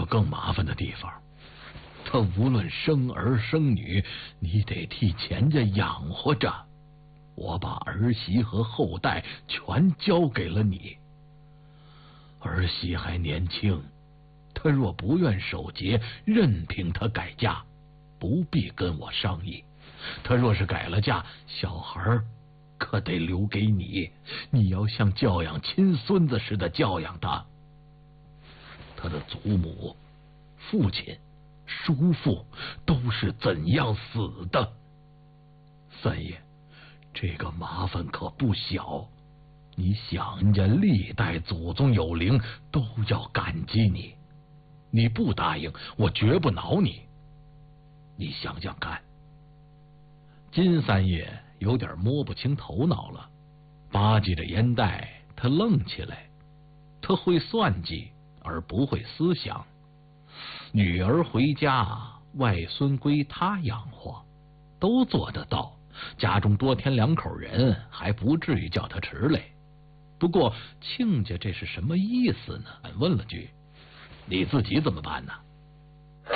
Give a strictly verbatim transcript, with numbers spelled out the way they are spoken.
更麻烦的地方，他无论生儿生女，你得替钱家养活着。我把儿媳和后代全交给了你。儿媳还年轻，她若不愿守节，任凭她改嫁，不必跟我商议。她若是改了嫁，小孩可得留给你，你要像教养亲孙子似的教养他。他的祖母、父亲、叔父都是怎样死的？三爷，这个麻烦可不小，你想人家历代祖宗有灵都要感激你，你不答应，我绝不恼你。你想想看。金三爷有点摸不清头脑了，吧唧着烟袋，他愣起来。他会算计，而不会思想。女儿回家，外孙归他养活，都做得到。家中多添两口人，还不至于叫他迟累。不过亲家这是什么意思呢？问了句：“你自己怎么办呢？”